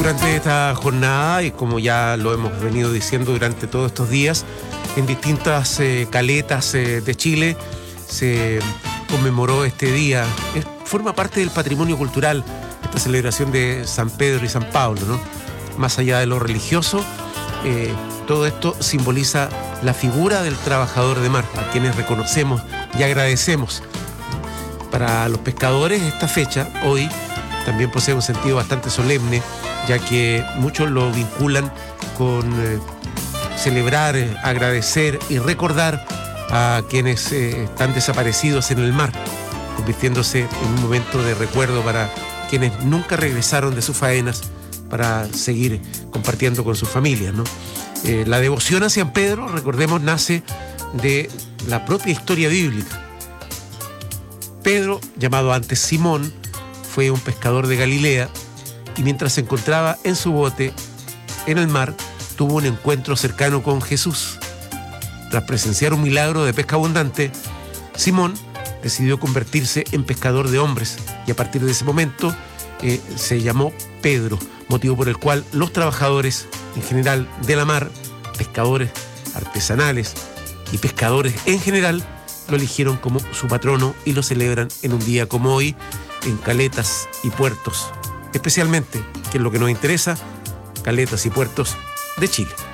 Durante esta jornada, y como ya lo hemos venido diciendo durante todos estos días, en distintas caletas de Chile se conmemoró este día. Forma parte del patrimonio cultural esta celebración de San Pedro y San Pablo, ¿no? Más allá de lo religioso, todo esto simboliza la figura del trabajador de mar, a quienes reconocemos y agradecemos. Para los pescadores, esta fecha, hoy, también posee un sentido bastante solemne, ya que muchos lo vinculan con celebrar, agradecer y recordar a quienes están desaparecidos en el mar, convirtiéndose en un momento de recuerdo para quienes nunca regresaron de sus faenas para seguir compartiendo con sus familias, ¿no? La devoción a San Pedro, recordemos, nace de la propia historia bíblica. Pedro, llamado antes Simón, fue un pescador de Galilea y mientras se encontraba en su bote en el mar, tuvo un encuentro cercano con Jesús. Tras presenciar un milagro de pesca abundante, Simón decidió convertirse en pescador de hombres y a partir de ese momento se llamó Pedro, motivo por el cual los trabajadores en general de la mar, pescadores artesanales y pescadores en general, lo eligieron como su patrono y lo celebran en un día como hoy en caletas y puertos, especialmente, que es lo que nos interesa, caletas y puertos de Chile.